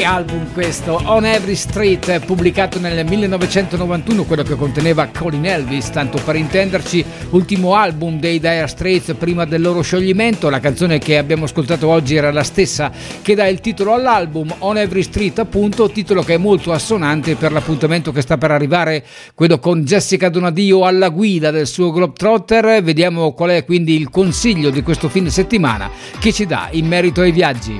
Che album questo, On Every Street, pubblicato nel 1991, quello che conteneva Colin Elvis, tanto per intenderci, ultimo album dei Dire Straits prima del loro scioglimento. La canzone che abbiamo ascoltato oggi era la stessa che dà il titolo all'album, On Every Street appunto, titolo che è molto assonante per l'appuntamento che sta per arrivare, quello con Jessica Donadio alla guida del suo Globetrotter. Vediamo qual è quindi il consiglio di questo fine settimana che ci dà in merito ai viaggi.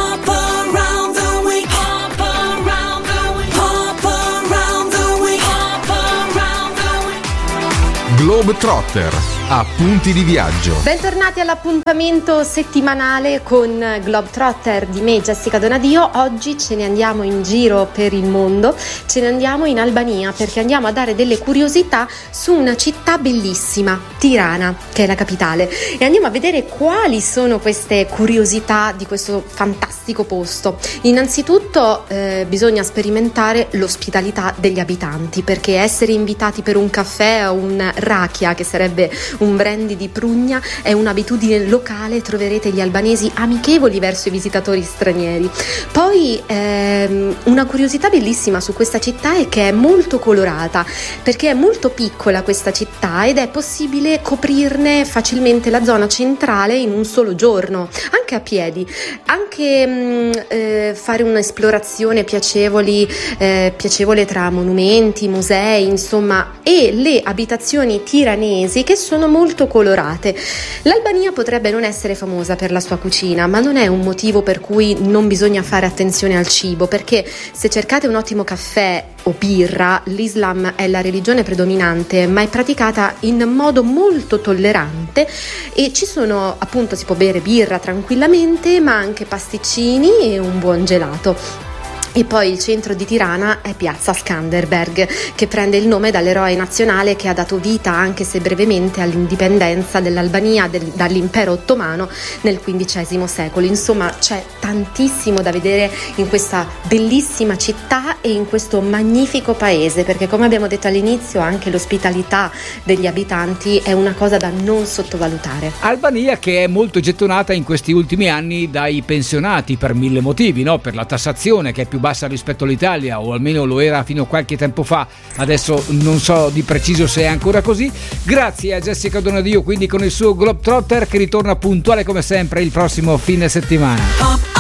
Globetrotter, appunti di viaggio. Bentornati all'appuntamento settimanale con Globetrotter di me, Jessica Donadio. Oggi ce ne andiamo in giro per il mondo, ce ne andiamo in Albania perché andiamo a dare delle curiosità su una città bellissima, Tirana, che è la capitale, e andiamo a vedere quali sono queste curiosità di questo fantastico posto. Innanzitutto bisogna sperimentare l'ospitalità degli abitanti, perché essere invitati per un caffè o un rakia, che sarebbe un brandy di prugna, è un'abitudine locale. Troverete gli albanesi amichevoli verso i visitatori stranieri. Poi una curiosità bellissima su questa città è che è molto colorata, perché è molto piccola questa città ed è possibile coprirne facilmente la zona centrale in un solo giorno, anche a piedi, anche fare un'esplorazione piacevole tra monumenti, musei, insomma, e le abitazioni tiranesi che sono molto colorate. L'Albania potrebbe non essere famosa per la sua cucina, ma non è un motivo per cui non bisogna fare attenzione al cibo, perché se cercate un ottimo caffè o birra, l'Islam è la religione predominante, ma è praticata in modo molto tollerante e ci sono, appunto, si può bere birra tranquillamente, ma anche pasticcini e un buon gelato. E poi il centro di Tirana è piazza Skanderberg, che prende il nome dall'eroe nazionale che ha dato vita, anche se brevemente, all'indipendenza dell'Albania dall'impero ottomano nel XV secolo. Insomma, c'è tantissimo da vedere in questa bellissima città e in questo magnifico paese, perché, come abbiamo detto all'inizio, anche l'ospitalità degli abitanti è una cosa da non sottovalutare. Albania che è molto gettonata in questi ultimi anni dai pensionati per mille motivi, no? Per la tassazione che è più bassa rispetto all'Italia, o almeno lo era fino a qualche tempo fa, adesso non so di preciso se è ancora così. Grazie a Jessica Donadio quindi con il suo Globetrotter, che ritorna puntuale come sempre il prossimo fine settimana.